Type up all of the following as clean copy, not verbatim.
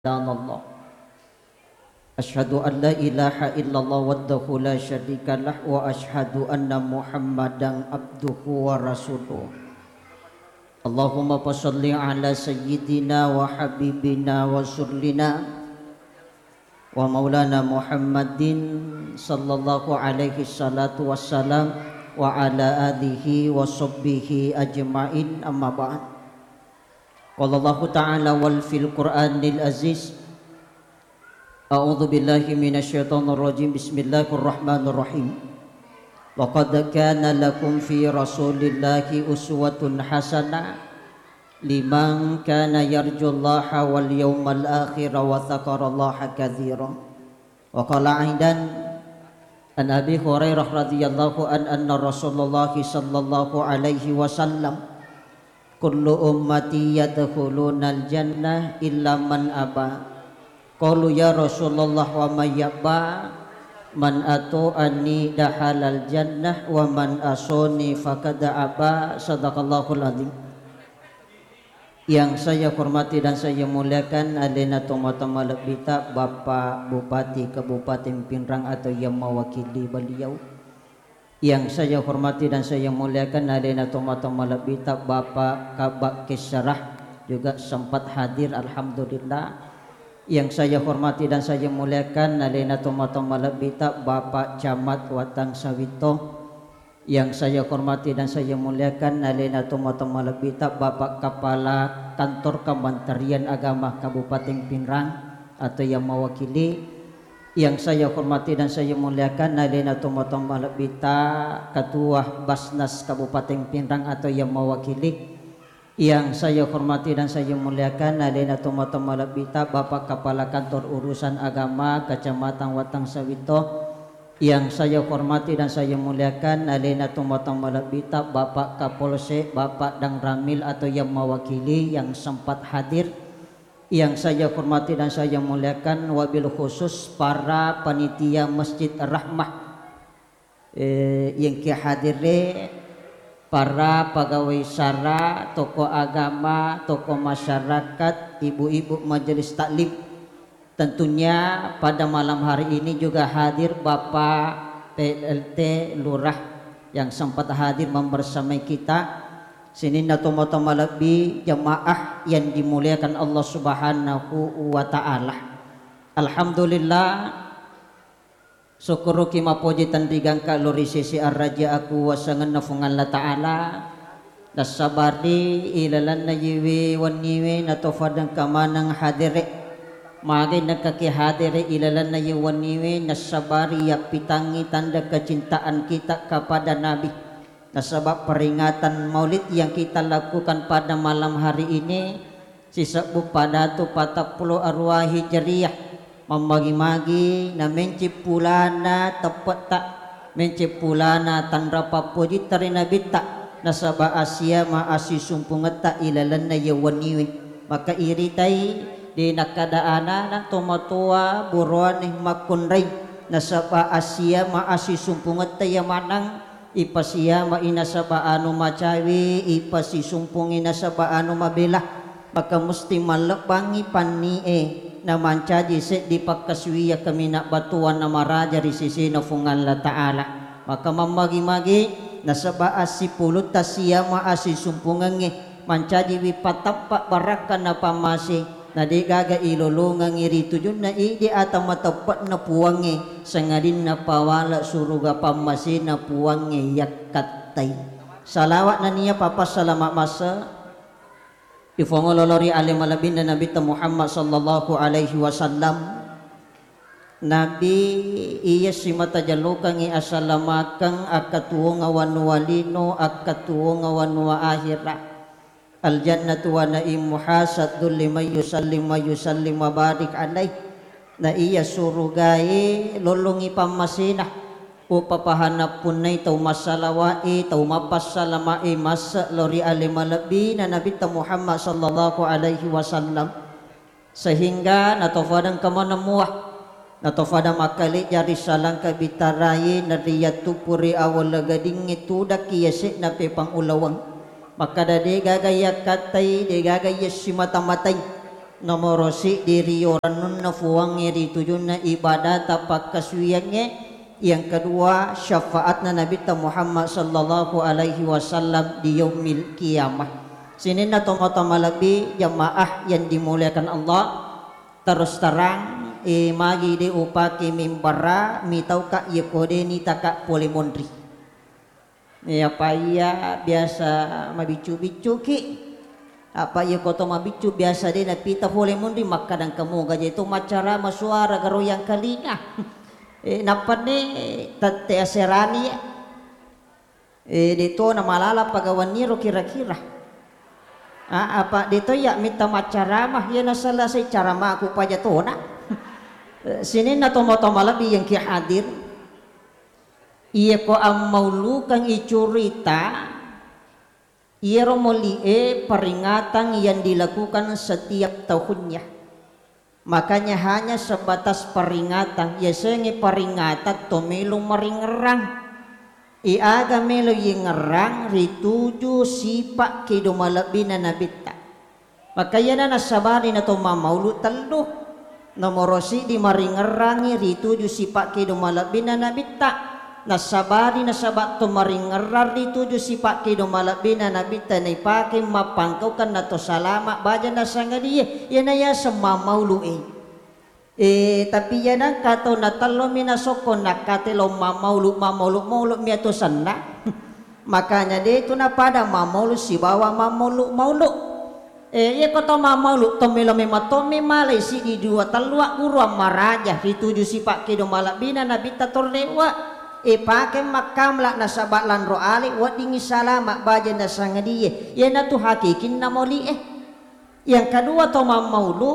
Allah. Asyhadu an la ilaha illallah wahdahu la syarika lah wa asyhadu anna Muhammadan abduhu wa rasuluh. Allahumma shalli ala sayyidina wa habibina wa surlina wa maulana Muhammadin sallallahu alaihi salatu wassalam wa ala alihi wa sahbihi ajma'in, amma ba'd. Qala Allah Ta'ala wal fil Qur'anil Aziz. A'udzu billahi minasyaitonir rajim. Bismillahirrahmanirrahim. Laqad kana lakum fi Rasulillahi uswatun hasanah liman kana yarjullaha wal yawmal akhir wa dzakarallaha katsiran. Wa qala aidan an Abi Hurairah radhiyallahu anna Rasulullah sallallahu alaihi wasallam kullu ummati yadkhulunal jannah illa man aba. Qalu ya Rasulullah wa may yaba? Man atu'ani dahalal jannah wa man asoni faqad aba. Sadaqallahul azim. Yang saya hormati dan saya muliakan alena toma-toma lebita Bapak Bupati Kabupaten Pinrang atau yang mewakili beliau. Yang saya hormati dan saya muliakan alena toma-toma lebita Bapak Kabak Kisarah juga sempat hadir, alhamdulillah. Yang saya hormati dan saya muliakan alena toma-toma lebita Bapak Camat Watang Sawito. Yang saya hormati dan saya muliakan alena toma-toma lebita Bapak Kepala Kantor Kementerian Agama Kabupaten Pinrang atau yang mewakili. Yang saya hormati dan saya muliakan alena toma-toma lebita Ketua Basnas Kabupaten Pinrang atau yang mewakili. Yang saya hormati dan saya muliakan alena toma-toma lebita Bapak Kepala Kantor Urusan Agama Kecamatan Watang Sawito. Yang saya hormati dan saya muliakan alena toma-toma lebita Bapak Kapolsek Bapak Dang Ramil atau yang mewakili yang sempat hadir. Yang saya hormati dan saya muliakan wabil khusus para panitia Masjid Rahmah yang kehadire, para pegawai syara, tokoh agama, tokoh masyarakat, ibu-ibu majelis taklim. Tentunya pada malam hari ini juga hadir Bapak PLT Lurah yang sempat hadir membersamai kita. Sini natoma-toma lebih jamaah yang dimuliakan Allah Subhanahu wa ta'ala. Alhamdulillah, syukur kima puji tandigang ka lori sisi arraja aku wasangan nafungan la ta'ala. Nasabari ilalan na yiwi waniwi natofadang kamanang hadire. Magi nakakihadire ilalan na yiwaniwi nasabari yapitangi tanda kecintaan kita kepada Nabi. Nasabab peringatan maulid yang kita lakukan pada malam hari ini sisabuk pada tu 40 arwah hijriyah membagi-magi na mencipulana tepat tak mencipulana tanda papuji tarina bitta nasaba Asia ma asi sumpungeta ilalan na yawaniwi maka iritai di nakadaana na tomatua buruan makunray nasaba Asia ma asi sumpungeta yamanang ipasiya mainasaba anu macawi ipasi sumpung inasaba anu mabela maka musti malepangi pannie na mancaji se di pakaswiya kami nak batuan nama raja di sisi nafungan la ta'ala maka mamagi-magi nasaba asi pulut tasya maasi sumpungange mancaji wipatapak barakan na pamasi na di gaga ilulungang iri tujun na idi atama tepat na puwangi sangadin na pawala suruga pamasi na puwangi yakatay salawat na niya papasalamat masa ifongololori alim alabin na Nabi Muhammad sallallahu alaihi wasallam. Nabi iya si matajalukang iasalamakan akatuwo nga wanuwalino akatuwo nga wanuwa ahira al jannatu wa naimu hasadul lima yusallim wa barik alaih na iya surugay lulungi pamasinah upapahanap punay tau masalawai tau mapasalamai masa lori alimalabi na Nabi Muhammad sallallahu alaihi wasallam sehingga natofadang kamanamuah natofadang makali jari salang kabitarai nariyatu puri awal lagading itu dakiyasik na pepang ulawang maka dadi gagaya katay di gagaya si matamatay nomorosi diri orang na fuang iri tujuan na ibadah tapak kasuyangnya. Yang kedua syafaat na Nabi Muhammad sallallahu alaihi wasallam di yaumil qiyamah. Sini na malabi jamaah yang dimuliakan Allah. Terus terang magi di upaki mimbara mitau ka yekode ni taka polimondri. Ya paya biasa mabicu-bicu ki. Apa ya koto mabicu biasa de na pita polimondri makadang kamu gaje itu macara masuara garo yang kalinga. Napan ni tate aserani dito na malala pagawan niro kira-kira. Apa dito ya minta macaramah ya nasalah say carama aku pajatona. Sini na tomo-tomalabi yang kihadir. Iya ko ang maulukang icurita. Iya romolie peringatan yang dilakukan setiap tahunnya. Makanya hanya sebatas peringatan. Ya sengi peringatan tomelo maringerang. Iaga melo yung ngerang rituju sipak kidumalabi na nabita. Makanya na nasabari na to mamaulu talo. Nomorosi di maringerangi rituju sipak kidumalabi na nabita. Nasabari na sabat to maringerar rituju sipak kidumalabi na nabita na ipake mapangkaw kan na to salama baja na sangadiye. Yan na ya sa mamaulu tapi yan ang kato na talo minasoko nakatilo mamaulo miyato sana. Makanya dito na pada mamaulo si bawa mamaulo. Iya ko to mamaulo tomilo mematomi malay si di dua talwa uro maraja rituju si pak kido malabina nabita tornewa. Pake makamla na sabatlan roali wadingi salama baja na sangadiye. Yan na to hakikin na moli Yang kedua to mamaulo.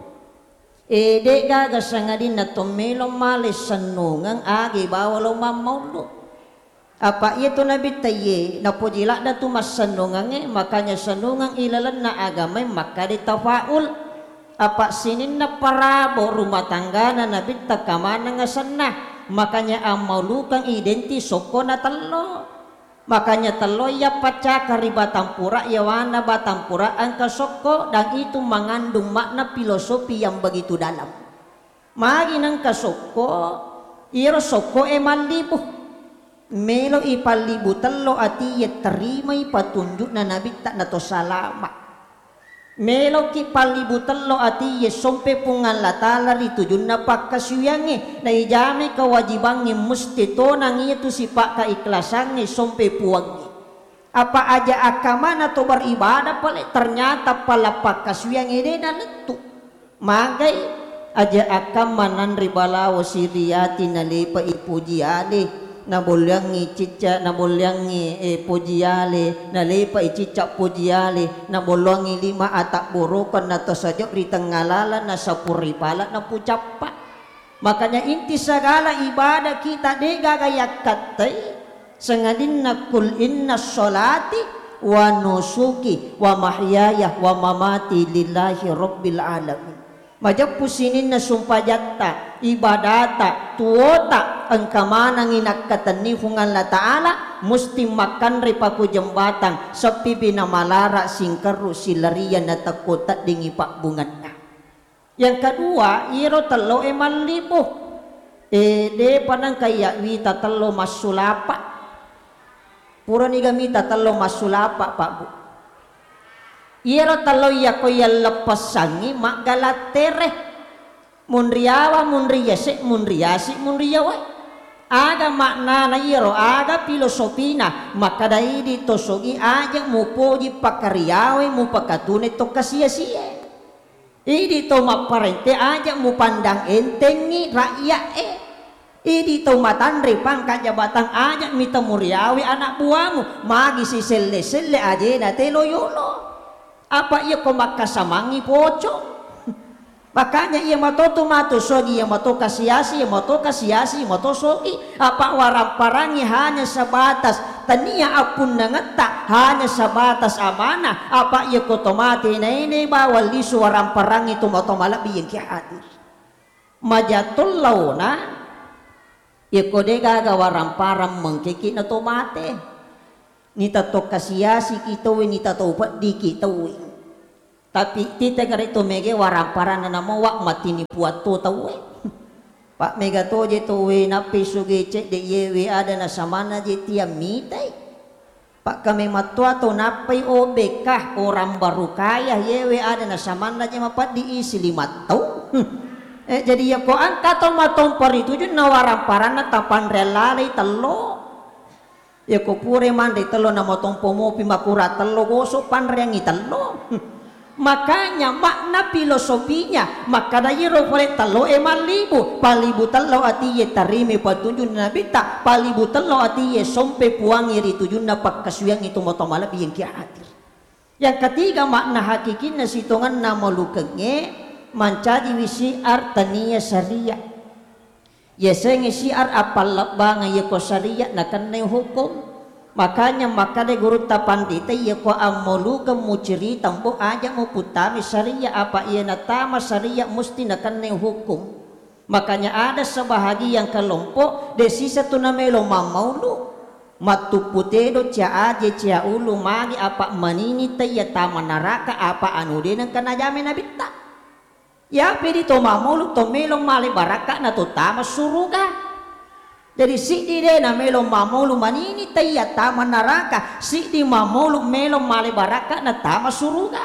De gaga sangadin na tumelo malis sanungang agi bawalo mamaulo. Apa itu nabi taye na pujila na tumas sanungang makanya sanungang ilalan na agamay makadi tafaul. Apa sinin na parabo rumah tangga na nabi takamana nga sana. Makanya ang maulukang identi soko na talo. Makanya talo ya paca kari Batampura yawana Batampura ang kasoko dan itu mengandung makna filosofi yang begitu dalam. Magi nang kasoko iro soko malibu melo ipalibu talo ati terima patunjuk na nabi tak nato salama. Melo ki palibu talo ati sompe pungan latala ritujun na pagkasuyangin na ijami kawajibangin musti to nang itu sipak kaiklasangin sompe puwangi. Apa aja akama na to beribadah pala ternyata pala pagkasuyangin din na letu. Magay aja akama nan ribalawo siriyati na lepa ipujiali. Nabolyangi cica nabolyangi pujiale nalepa icica pujiale nabolyangi lima atak burukan na to saja ritengalalan na sapuri pala na pucapa. Makanya inti segala ibadah kita de gagayak katay sengadin na kul inna sholati wa nusuki wa mahyaya wa mamati lillahi rabbil alamin. Majak pusinin na sumpajata ibadata tuota ang kamanang inakatan ni fungan la ta'ala musti makan ripaku jembatan sepi binamalara singkaru silarian na takota dingi pak bungatnya. Yang kedua iro telo malibu de panang kaya wita telo masulapa pura ni gamita telo masulapa pak bu. Iro talo ya ko ya lepasangi magalatere munriawa munriyase munriyasi munriyawa aga makna na iro aga filosofina makadai di tosogi aja mupoji pakariyawe mu pakatune to kasia-sia idi to maparente aja mu pandang entengi rakyat idi to matandre pangkat jabatan aja mita muriawi anak buahmu magi si selle aja na teloyolo. Apa ia kau makasamangi pocong? Makanya ia matoto mato sogi ia mato kasiasi ia mato kasiasi ia mato sogi. Apa warang parangi hanya sebatas tania apun nangeta hanya sebatas amanah. Apa ia kau tomati na ini bawal lisu warang parangi tu mato malabi yang kihadir. Majatul launa ia kau dega warang parang mengkiki na tomate. Ni tato kasiasi kita we ni tato pat di kita we Tapi tita garito mege waramparan na namo wak matini puat to tawe. Pak mega to je to we napi suge cek de yewe ada na samana je tiam mitai. Pak kami matua to napai obekah orang baru kaya yewe ada na samana je mapat diisi 5 tahun. Jadi ya ko angka to matong pari tujuh na waramparan na tapan relale telo. Ya ko pure mande telo na motong pomopi makura telo gosok panreangi telo. Makanya makna filosofinya maka dayiro pare talo malibu palibu talo atiye tarime patunjun nabi tak palibu talo atiye sompe puangi ritujun na pagkasuyang itu motomala biyang kiahatir. Yang ketiga makna hakikinya sitongan nama lukenge mancaji wisiar tania syariah. Ya sengi siar apal labang ya ko syariah na kanne hukum. Makanya makanya guru tapandita iya ko amolu kemuciri tambo aja mau putami syariah apa iya natama syariah mesti nakan hukum. Makanya ada sebahagian kelompok desi satu namelo mamaulu matu putedo cia aje cia ulu magi apa manini taya tama naraka apa anu denang kana jame nabita. Ya pedi to mamaulu to melong male baraka na to tama suruga. Jadi si di na melong mamolu manini taya tama naraka, si di mamolu melong male baraka na tama suruga.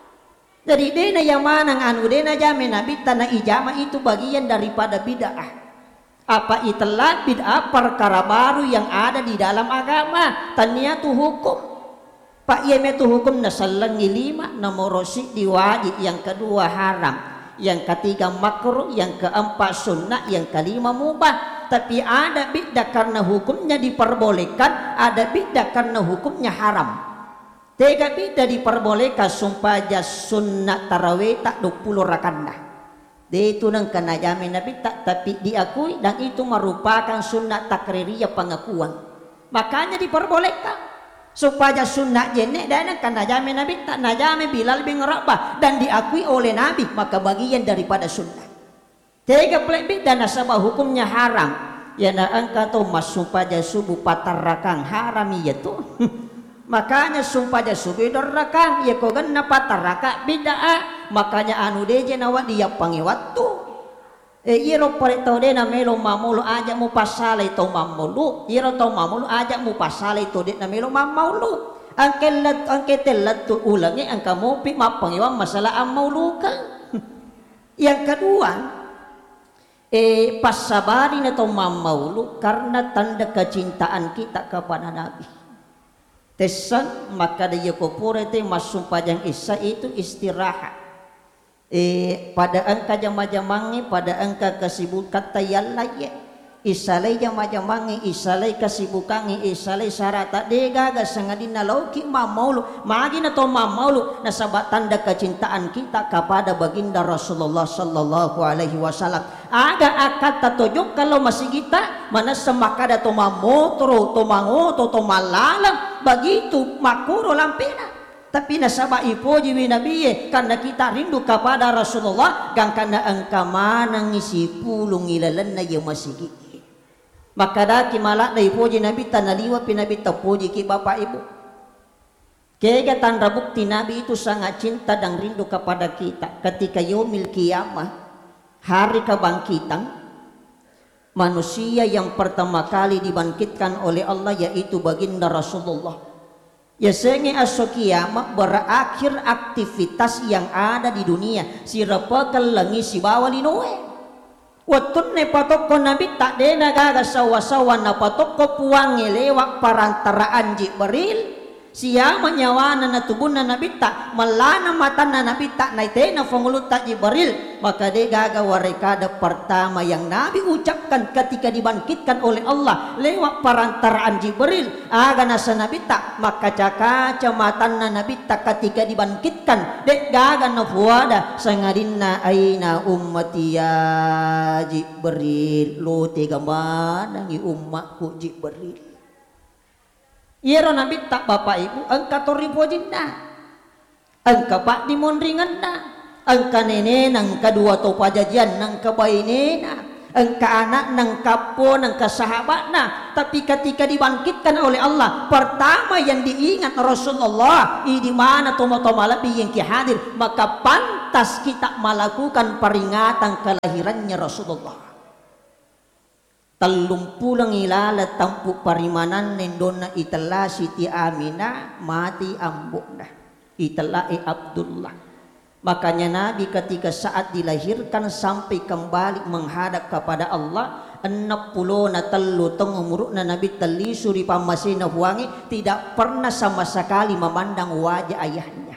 Jadi dena yang mana anu dena jame nabi tanah ijama itu bagian daripada bid'ah. Apa itulah bid'ah perkara baru yang ada di dalam agama. Tanya tu hukum. Pak yeme tu hukum nasalangi 5 nomor si diwajib, yang kedua haram, yang ketiga makruh, yang keempat sunnah, yang kelima mubah. Tapi ada bid'ah karena hukumnya diperbolehkan, ada bid'ah karena hukumnya haram. Tiga bid'ah diperbolehkan sumpah sunnah tarawih tak 20 rakaat. Itu nang kena jamin Nabi tak, tapi diakui dan itu merupakan sunnah takririyah pengakuan. Makanya diperbolehkan supaya sunnah jenek dan kena jamin Nabi tak najame Bilal bin Rabah dan diakui oleh Nabi, maka bagian daripada sunnah. Tiga plebit dan nasabah hukumnya haram. Ya na angka tu mas sumpah subuh patar rakang haram ya tu. Makanya sumpah subuh rakang ya kau gana patar raka bid'ah. Makanya anu deje nawa dia pangi waktu. Iro pare tau de na melo mamulu aja mu pasale to mamulu. Iro to mamulu aja mu pasale to de na melo mamulu. Angke telat tu ulangi angka mopi mapangiwan masalah amaulukan. Yang kedua pasabarin atau mamaulu karena tanda kecintaan kita kepada Nabi. Tesan maka dia kopore te masuk pajang isa itu istirahat. Pada angka jama-jamangi pada angka kesibukan tayalaya. Isalai jama-jamangi isalai kesibukangi isalai sarata dega gasangadina lauki mamaulu magina to mamaulu nasabat tanda kecintaan kita kepada baginda Rasulullah sallallahu alaihi wasallam. Ada akad tatojok kalau masih kita mana semakada to mamotro to mangoto to malalam begitu makuro lampena. Tapi nasaba ipoji nabi karena kita rindu kepada Rasulullah gang karena engka mana ngisi pulung ilalan na ya masih maka daki malak na ipoji nabi tanaliwa pinabi tapoji ki bapak ibu. Kaya tanda bukti nabi itu sangat cinta dan rindu kepada kita. Ketika yaumil qiyamah hari kebangkitan manusia yang pertama kali dibangkitkan oleh Allah yaitu baginda Rasulullah. Ya sengi aso kiamat berakhir aktivitas yang ada di dunia. Sirapa kelengi si bawa linoe. Watun ne patoko nabi tak dena gaga sawa-sawa na patoko puangi lewat parantaraan Jibril. Siapa nyawana na tubun na nabi tak malana mata na nabi tak naitena fanguluta tak Jibril. Maka dia gaga warekada pertama yang nabi ucapkan ketika dibangkitkan oleh Allah lewat parantaraan Jibril. Aga nasa nabi tak maka cakaca mata na nabi tak ketika dibangkitkan dek gaga na fuada sangadinna aina ummati ya Jibril. Lo tega mana ngi ummatku Jibril. Iro nabi tak bapak ibu engka toripo jinda engka pak dimondringan na engka nene nang kedua to pajajian nang kebainena engka anak nang kapo nang kasahabatna, tapi ketika dibangkitkan oleh Allah, pertama yang diingat Rasulullah, di mana tomo-tomo lebih yang hadir, maka pantas kita melakukan peringatan kelahirannya Rasulullah. Talumpulang ilala tampu parimanan nendona itala Siti Aminah mati ambukna, itala Abdullah. Makanya Nabi ketika saat dilahirkan sampai kembali menghadap kepada Allah, 60 na telu tong umurna Nabi tali suri pamasina huangi, tidak pernah sama sekali memandang wajah ayahnya.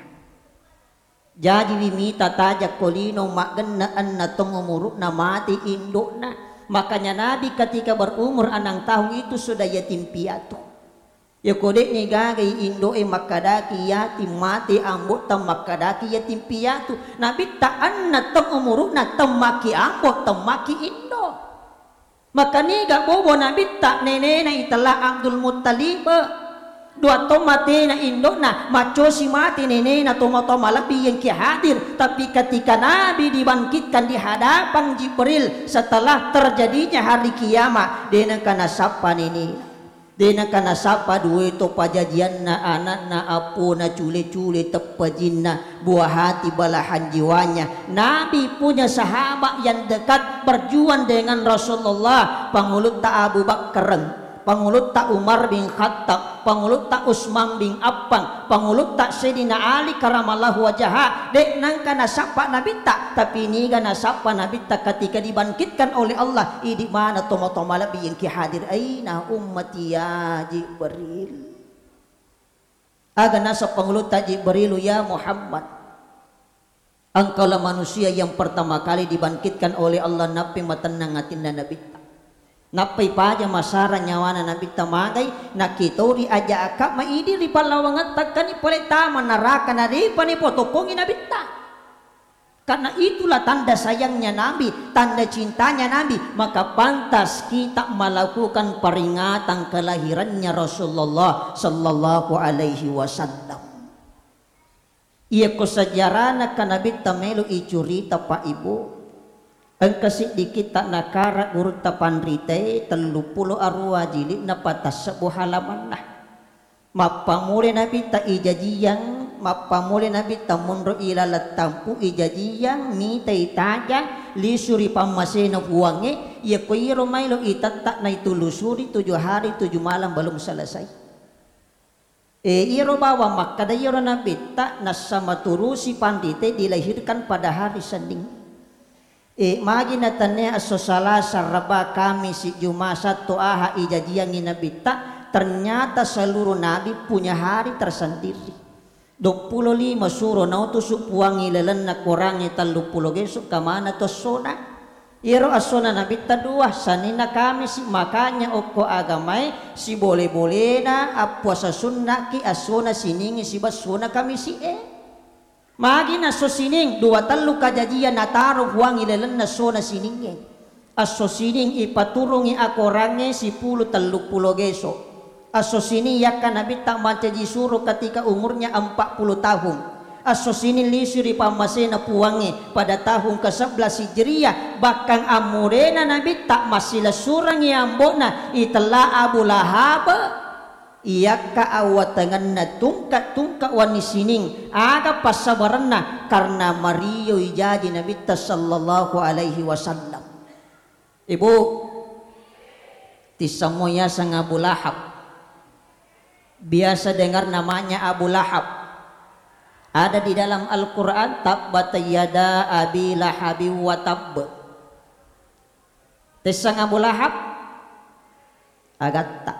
Jadi wimita tajak kolino magnaan na tong umurna mati indukna. Makanya Nabi ketika berumur 6 tahun itu sudah yatim piatu. Ya kodek ni gagay indo makadaki yatim mati ambot tam makadaki yatim piatu. Nabi taan na tong umuruk na temaki ambot temaki indo. Maka ni ga bobo Nabi tak nene na itala Abdul Muttalib. Dua tomate na indo na maco si mati nene na tomatoma lebih yang hadir. Tapi ketika Nabi dibangkitkan di hadapan Jibril setelah terjadinya hari kiamat, dena kana sapa nene. Dena kana sapa duwe to pajajian na anak na apo na cule-cule tepajin na buah hati balahan jiwanya. Nabi punya sahabat yang dekat berjuang dengan Rasulullah. Pangulut ta Abu Bakar, pangulut ta Umar bin Khattab, pangulut ta Utsman bin Affan, pangulut ta Sayyidina Ali karamallahu wajhah. Dek nang kana sapa Nabi tak, tapi ni kana sapa Nabi tak ketika dibangkitkan oleh Allah. Di mana tomo-tomo lebih yang hadir, aina ummati ya Jibril. Aga nasa pangulut ta Jibril, ya Muhammad, engkaulah manusia yang pertama kali dibangkitkan oleh Allah. Napi matanangatin na Nabi tak, napi paja masara nyawana Nabi tamagay nakitori aja akak maidi ri palawangan takkan ipole tama neraka na ri pani potokongin Nabi tak. Karena itulah tanda sayangnya Nabi, tanda cintanya Nabi, maka pantas kita melakukan peringatan kelahirannya Rasulullah sallallahu alaihi wasallam. Ia ko sejarahna ka Nabi tamelu icurita pa ibu. Ang kasidikit tak nakara urut tapan rite 30 arwa jilid na patas sa halaman na. Mapamuli Nabi ta ijajiyang, mapamuli Nabi ta munro ilalat tampu ijajiyang mitay taja lisuri pamasena buwange. Ia kuiro maylo itatak na itulusuri 7 hari 7 malam belum selesai. Iro bawa makadayoro Nabi ta nasa maturusi pandite dilahirkan pada hari Senin. Magi na tanya asosala saraba kami si Juma satu aha ijajiyang inabita. Ternyata seluruh nabi punya hari tersendiri. 25 suro na utusuk puangi lelan na kurangi 30 gesok kamana to sona. Iro asona nabi tadua sanina kami si makanya oko agamay si boleh-boleh na apuasa sunna ki asona siningi si basuna kami si Magi na so sining 2 talu kajajian na taro huang ilelan na so na sining aso sining ipaturungi akorange si 10 geso. Aso sining yakan Nabi tak mancaji suruh ketika umurnya 40 tahun. Aso sining lisuri pamasena puange pada tahun ke-11 Hijriah. Bahkan amurena Nabi tak masih surang yang bona itala Abu Lahab. Ia ka awatangan na tungka wani sining aga pasabaran na karena Mario ijadi Nabi sallallahu alaihi wasallam. Ibu tisamoya sang Abu Lahab, biasa dengar namanya Abu Lahab, ada di dalam Al-Quran. Tabbat yada abi lahabi wa tabb. Tisang Abu Lahab agatta.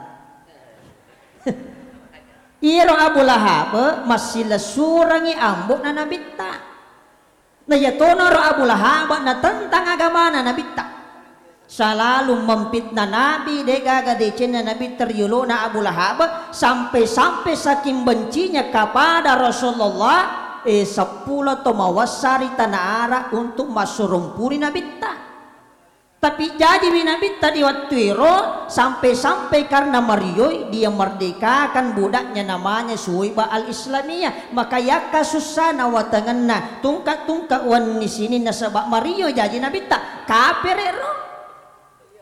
Iro Abu Lahab masih surangi ambok na nabita. Na yatono ro Abu Lahab na tentang agama na nabita. Selalu mempitnah Nabi degaga decen Nabi teryulo na Abu Lahab sampai saking bencinya kepada Rasulullah 10 tomawasari tanah ara untuk masurumpuri nabita. Tapi jadi binabita di waktu itu sampai karena Mario dia merdekakan budaknya namanya Suwaibah al-Islamiyah, maka ya kasusana watanganna tungka wan di sini nasabak Mario jadi nabita kafir ero.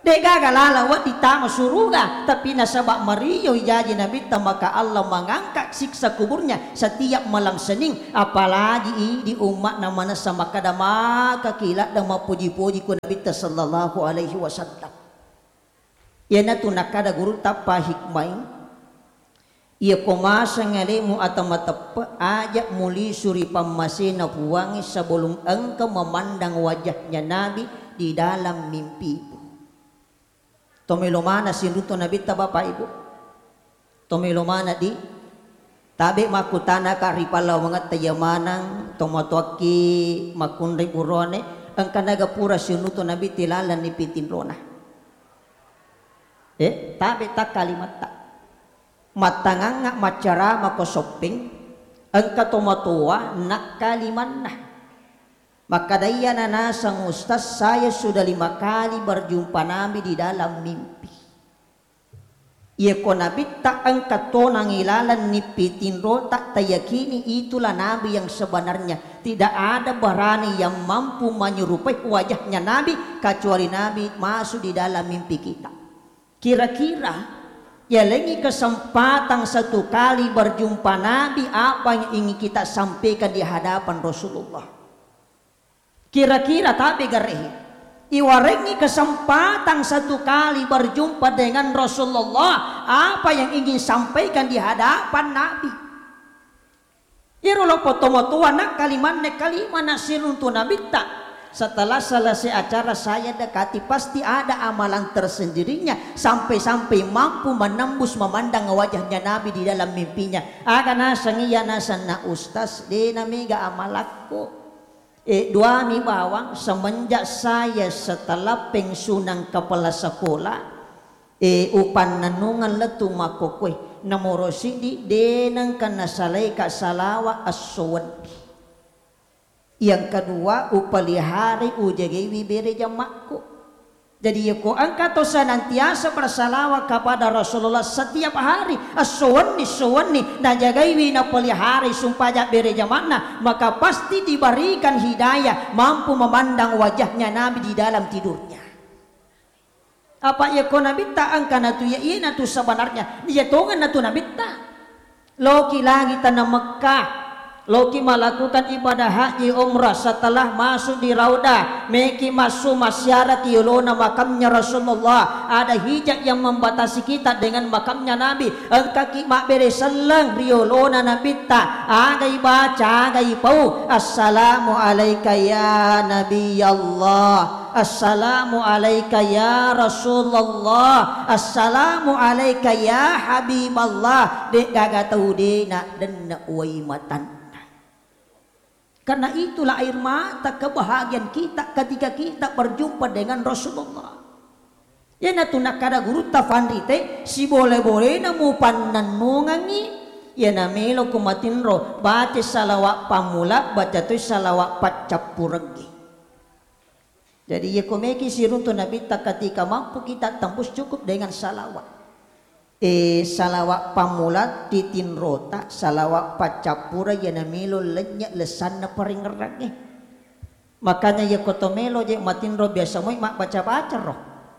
Dega galala wa ditama suruga, tapi nasabak mariyo jaji Nabi maka Allah mengangkat siksa kuburnya setiap malam Senin, apalagi di umat namanya sama kadama kakila dan puji-puji ku Nabi sallallahu alaihi wasallam. Yana tu nakada guru tapa hikmah ia komasa ngalemu atau matepe ajak muli suri pamasina puangi sebelum engkau memandang wajahnya Nabi di dalam mimpi. Tomelo mana sinuto Nabi ta Bapak Ibu? Tomelo mana di tabi makutana karipalaw mga tayamanang tomatoki makunri burone ang kanaga pura sinuto Nabi tilalan ni pitinrona. Tabi tak kalimat tak matanganga macara makosoping ang katomatuwa nakaliman na. Maka daya na nasang ustaz, saya sudah 5 kali berjumpa Nabi di dalam mimpi. Ia ko Nabi tak angkat tonang ilalan ni pitinro tak tayakini itulah Nabi yang sebenarnya. Tidak ada berani yang mampu menyerupai wajahnya Nabi kecuali Nabi masuk di dalam mimpi kita. Kira-kira ya lagi kesempatan 1 kali berjumpa Nabi, apa yang ingin kita sampaikan di hadapan Rasulullah? Kira-kira tapi garehi iwarengi kesempatan 1 kali berjumpa dengan Rasulullah, apa yang ingin sampaikan di hadapan Nabi? Irolo potomotua nak kalimat nasirun tu Nabi tak. Setelah selesai acara saya dekati pasti ada amalan tersendirinya sampai-sampai mampu menembus memandang wajahnya Nabi di dalam mimpinya. Aga nasangiya nasana ustaz de namiga amalakku. Dua mi bawang semenjak saya setelah pensiunan kepala sekolah upan nanungan letu makokwe namorosidi denang kana salay ka salawa aswad. Yang kedua upalihari ujagay bibiri jamakku. Jadi aku angkat senantiasa bersalawat kepada Rasulullah setiap hari. As-suwanni najagai wina pelihari sumpah beri jamana, maka pasti diberikan hidayah mampu memandang wajahnya Nabi di dalam tidurnya. Apa ya ko Nabi ta angka natu ya ina tu sebenarnya dia tongan natu Nabi ta. Loki lagi tanah Mekah. Loki melakukan ibadah haji umrah setelah masuk di raudah meki masuk masyarakat yolona makamnya Rasulullah. Ada hijab yang membatasi kita dengan makamnya Nabi. Engkaki mak bere selang riolona Nabi ta agai baca agai pau assalamu alayka ya Nabi Allah, assalamu alayka ya Rasulullah, assalamu alayka ya Habiballah. Dek gaga tahu de nak dan nak waimatan. Karena itulah air mata kebahagiaan kita ketika kita berjumpa dengan Rasulullah. Ya natuna kada guru tafandite si boleh-boleh namu pannanungangi ya namelo kumatinro baca salawat pamula baca tu salawat pacapuragi. Jadi ya komeki sirun tu Nabi tak ketika mampu kita tembus cukup dengan salawat. Salawat pamulat titin rota salawat pacapura ya namilo lenyak lesan na paringerang makanya ya kotomelo je matinro biasa moy mak baca-baca roh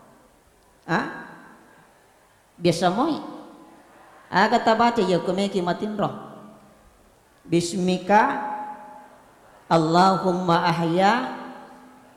biasa moy kata baca ya kumeki matinro bismika Allahumma ahya